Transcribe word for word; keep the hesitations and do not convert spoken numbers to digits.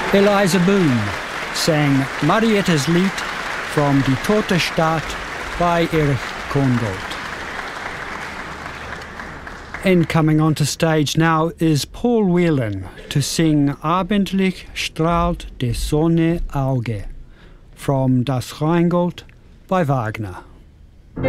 Eliza Boone sang Marietta's Lied from Die Tote Stadt by Erich Korngold. And coming onto stage now is Paul Whelan to sing Abendlich strahlt die Sonne Auge from Das Rheingold by Wagner.